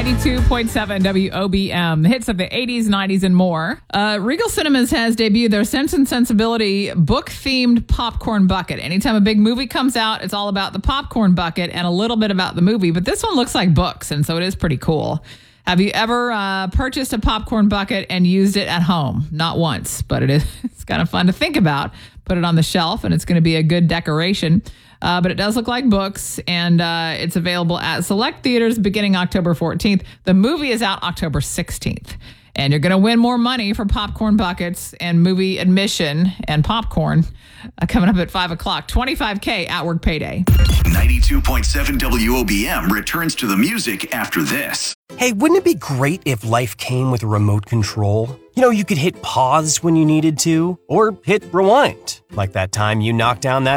92.7 WOBM, the hits of the 80s, 90s, and more. Regal Cinemas has debuted their Sense and Sensibility book-themed popcorn bucket. Anytime a big movie comes out, it's all about the popcorn bucket and a little bit about the movie. But this one looks like books, and so it is pretty cool. Have you ever purchased a popcorn bucket and used it at home? Not once, but it's kind of fun to think about. Put it on the shelf, and it's going to be a good decoration. But it does look like books, and it's available at select theaters beginning October 14th. The movie is out October 16th. And you're going to win more money for popcorn buckets and movie admission and popcorn coming up at 5 o'clock. $25K at work payday. 92.7 WOBM returns to the music after this. Hey, wouldn't it be great if life came with a remote control? You know, you could hit pause when you needed to, or hit rewind, like that time you knocked down that